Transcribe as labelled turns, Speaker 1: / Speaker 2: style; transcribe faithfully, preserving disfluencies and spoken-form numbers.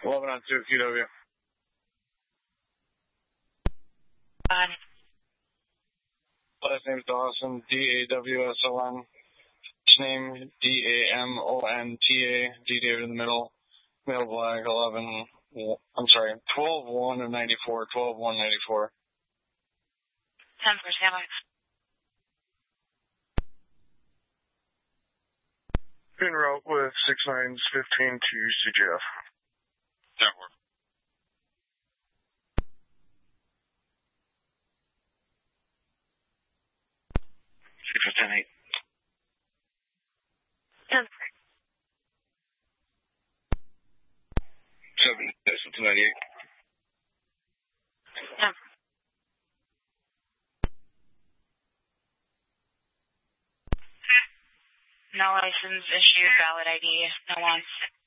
Speaker 1: eleven on two Q W.
Speaker 2: On.
Speaker 1: Last name's Dawson, D A W S O N. Name, D A M O N T A, D David in the middle. Male black, eleven, I'm sorry, twelve one and ninety-four, twelve one ninety-four.
Speaker 2: ten for standby.
Speaker 3: En route with six nines fifteen to C G F.
Speaker 1: Network.
Speaker 3: six ten eight.
Speaker 2: ten.
Speaker 3: seven, two ninety-eight.
Speaker 2: ten. No license issued, valid I D, no wants.